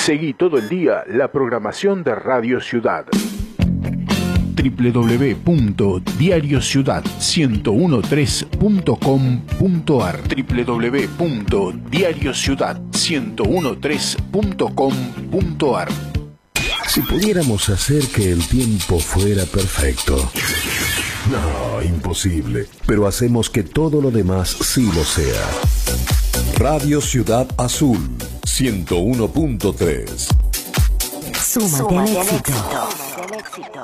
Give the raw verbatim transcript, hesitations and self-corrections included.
Seguí todo el día la programación de Radio Ciudad. doble u doble u doble u punto diario ciudad ciento trece punto com punto a r doble u doble u doble u punto diario ciudad ciento trece punto com punto a r. Si pudiéramos hacer que el tiempo fuera perfecto. No, imposible. Pero hacemos que todo lo demás sí lo sea. Radio Ciudad Azul, ciento uno punto tres. Súmate al éxito.